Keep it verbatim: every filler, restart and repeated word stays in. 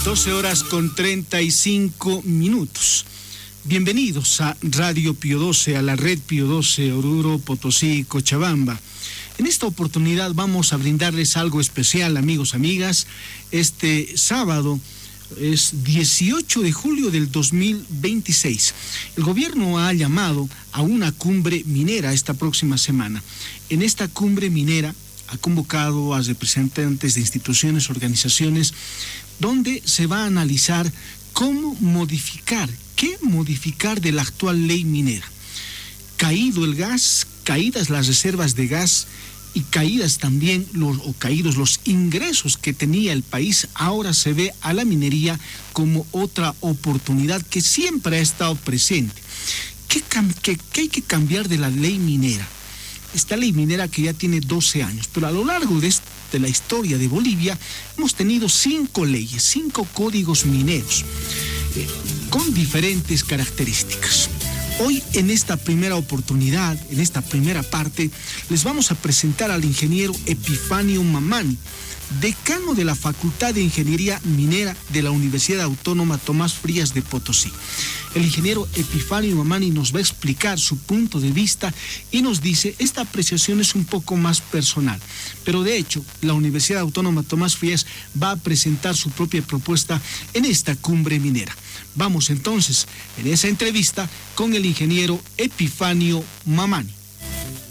doce horas con treinta y cinco minutos. Bienvenidos a Radio Pío doce, a la red Pío doce, Oruro, Potosí y Cochabamba. En esta oportunidad vamos a brindarles algo especial, amigos, amigas. Este sábado es dieciocho de julio del dos mil veintiséis. El gobierno ha llamado a una cumbre minera esta próxima semana. En esta cumbre minera ha convocado a representantes de instituciones, organizaciones, donde se va a analizar cómo modificar, qué modificar de la actual ley minera. Caído el gas, caídas las reservas de gas y caídas también los, o caídos los ingresos que tenía el país, ahora se ve a la minería como otra oportunidad que siempre ha estado presente. ¿Qué, qué, qué hay que cambiar de la ley minera? Esta ley minera que ya tiene doce años, pero a lo largo de, este, de la historia de Bolivia hemos tenido cinco leyes, cinco códigos mineros eh, con diferentes características. Hoy, en esta primera oportunidad, en esta primera parte, les vamos a presentar al ingeniero Epifanio Mamani, decano de la Facultad de Ingeniería Minera de la Universidad Autónoma Tomás Frías de Potosí. El ingeniero Epifanio Mamani nos va a explicar su punto de vista y nos dice, esta apreciación es un poco más personal, pero de hecho, la Universidad Autónoma Tomás Frías va a presentar su propia propuesta en esta cumbre minera. Vamos entonces en esa entrevista con el ingeniero Epifanio Mamani.